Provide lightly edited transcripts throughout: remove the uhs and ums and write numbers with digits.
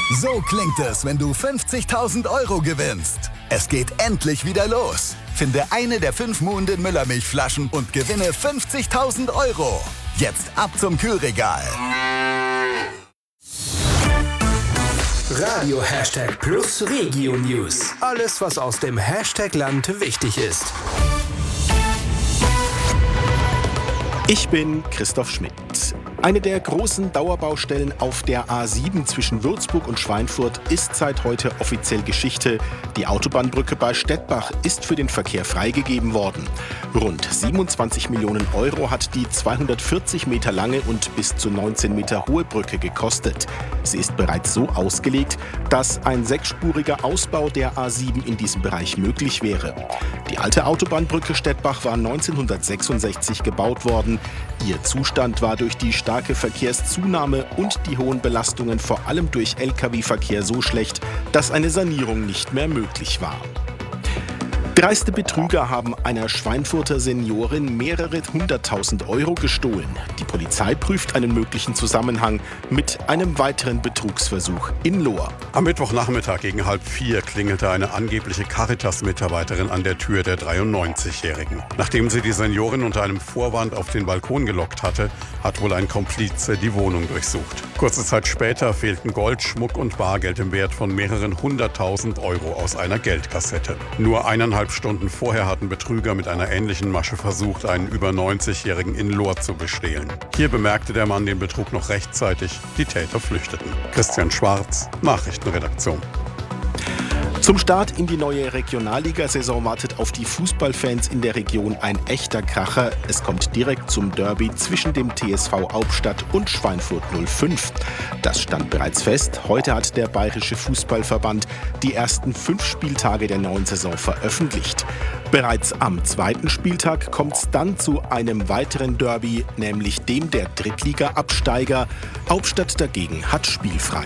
So klingt es, wenn du 50.000 € gewinnst. Es geht endlich wieder los. Finde eine der 5 Muhnden Müllermilchflaschen und gewinne 50.000 €. Jetzt ab zum Kühlregal. Radio #Plus Regio News. Alles, was aus dem Hashtag-Land wichtig ist. Ich bin Christoph Schmidt. Eine der großen Dauerbaustellen auf der A7 zwischen Würzburg und Schweinfurt ist seit heute offiziell Geschichte. Die Autobahnbrücke bei Stettbach ist für den Verkehr freigegeben worden. Rund 27 Millionen € hat die 240 Meter lange und bis zu 19 Meter hohe Brücke gekostet. Sie ist bereits so ausgelegt, dass ein 6-spuriger Ausbau der A7 in diesem Bereich möglich wäre. Die alte Autobahnbrücke Stettbach war 1966 gebaut worden. Ihr Zustand war durch die starke Verkehrszunahme und die hohen Belastungen vor allem durch Lkw-Verkehr so schlecht, dass eine Sanierung nicht mehr möglich war. Dreiste Betrüger haben einer Schweinfurter Seniorin mehrere 100.000 € gestohlen. Die Polizei prüft einen möglichen Zusammenhang mit einem weiteren Betrugsversuch in Lohr. Am Mittwochnachmittag gegen 3:30 klingelte eine angebliche Caritas-Mitarbeiterin an der Tür der 93-Jährigen. Nachdem sie die Seniorin unter einem Vorwand auf den Balkon gelockt hatte, hat wohl ein Komplize die Wohnung durchsucht. Kurze Zeit später fehlten Gold, Schmuck und Bargeld im Wert von mehreren 100.000 € aus einer Geldkassette. Nur 1,5 Stunden vorher hatten Betrüger mit einer ähnlichen Masche versucht, einen über 90-Jährigen in Lohr zu bestehlen. Hier bemerkte der Mann den Betrug noch rechtzeitig. Die Täter flüchteten. Christian Schwarz, Nachrichtenredaktion. Zum Start in die neue Regionalliga-Saison wartet auf die Fußballfans in der Region ein echter Kracher. Es kommt direkt zum Derby zwischen dem TSV Hauptstadt und Schweinfurt 05. Das stand bereits fest. Heute hat der Bayerische Fußballverband die ersten 5 Spieltage der neuen Saison veröffentlicht. Bereits am 2. Spieltag kommt es dann zu einem weiteren Derby, nämlich dem der Drittliga-Absteiger. Hauptstadt dagegen hat spielfrei.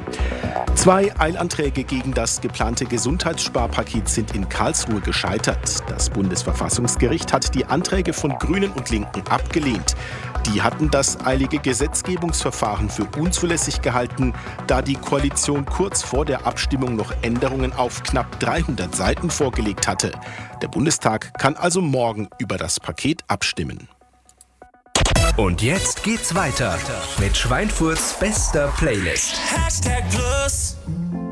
2 Eilanträge gegen das geplante Gesundheitssparpaket sind in Karlsruhe gescheitert. Das Bundesverfassungsgericht hat die Anträge von Grünen und Linken abgelehnt. Die hatten das eilige Gesetzgebungsverfahren für unzulässig gehalten, da die Koalition kurz vor der Abstimmung noch Änderungen auf knapp 300 Seiten vorgelegt hatte. Der Bundestag kann also morgen über das Paket abstimmen. Und jetzt geht's weiter mit Schweinfurts bester Playlist. #Plus